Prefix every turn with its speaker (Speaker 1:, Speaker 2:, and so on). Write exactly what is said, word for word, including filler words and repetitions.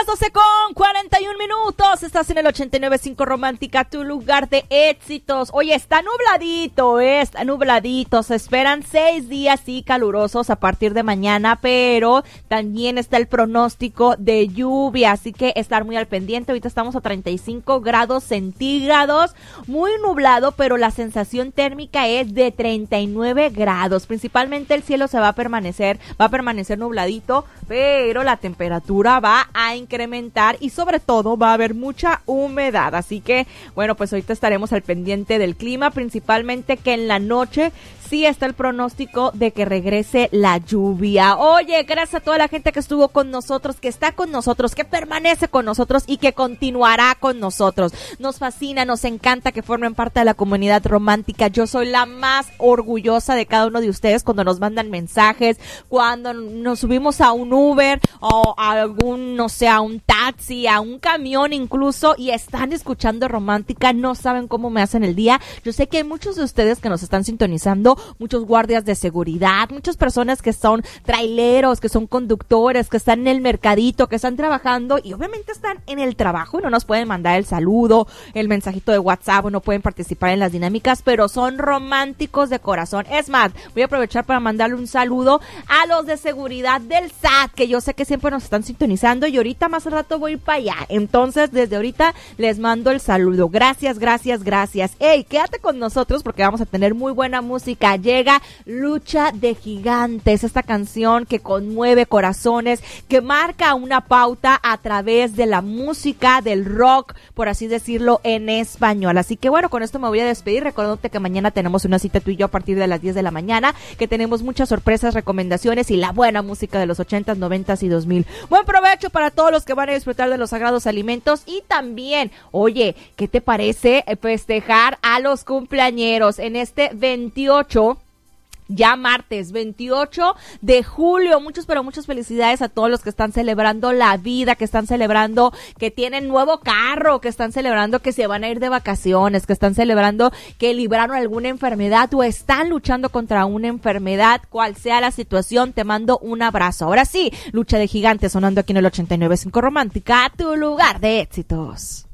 Speaker 1: doce con cuarenta y un minutos. Estás en el ochenta y nueve punto cinco Romántica, tu lugar de éxitos. Oye, está nubladito, ¿eh? Está nubladito. Se esperan seis días sí calurosos a partir de mañana, pero también está el pronóstico de lluvia, así que estar muy al pendiente. Ahorita estamos a treinta y cinco grados centígrados, muy nublado, pero la sensación térmica es de treinta y nueve grados. Principalmente el cielo se va a permanecer, va a permanecer nubladito, pero la temperatura va a incrementar y sobre todo va a haber mucha humedad, así que bueno, pues ahorita estaremos al pendiente del clima, principalmente que en la noche sí está el pronóstico de que regrese la lluvia. Oye, gracias a toda la gente que estuvo con nosotros, que está con nosotros, que permanece con nosotros y que continuará con nosotros. Nos fascina, nos encanta que formen parte de la comunidad romántica. Yo soy la más orgullosa de cada uno de ustedes cuando nos mandan mensajes, cuando nos subimos a un Uber o a algún, no sé, a un taxi, a un camión incluso, y están escuchando Romántica. No saben cómo me hacen el día. Yo sé que hay muchos de ustedes que nos están sintonizando, muchos guardias de seguridad, muchas personas que son traileros, que son conductores, que están en el mercadito, que están trabajando y obviamente están en el trabajo y no nos pueden mandar el saludo, el mensajito de WhatsApp, o no pueden participar en las dinámicas, pero son románticos de corazón. Es más, voy a aprovechar para mandarle un saludo a los de seguridad del S A T, que yo sé que siempre nos están sintonizando y ahorita más al rato voy para allá. Entonces, desde ahorita les mando el saludo. Gracias, gracias, gracias. Ey, quédate con nosotros porque vamos a tener muy buena música. Llega Lucha de Gigantes, esta canción que conmueve corazones, que marca una pauta a través de la música, del rock, por así decirlo, en español. Así que bueno, con esto me voy a despedir, recordándote que mañana tenemos una cita tú y yo a partir de las diez de la mañana, que tenemos muchas sorpresas, recomendaciones y la buena música de los ochentas, noventas y dos mil. Buen provecho para todos los que van a disfrutar de los sagrados alimentos y también, oye, ¿qué te parece festejar a los cumpleañeros en este veintiocho? Ya martes veintiocho de julio, muchos pero muchas felicidades a todos los que están celebrando la vida, que están celebrando que tienen nuevo carro, que están celebrando que se van a ir de vacaciones, que están celebrando que libraron alguna enfermedad o están luchando contra una enfermedad, cual sea la situación. Te mando un abrazo. Ahora sí, Lucha de Gigantes sonando aquí en el ochenta y nueve punto cinco Romántica, tu lugar de éxitos.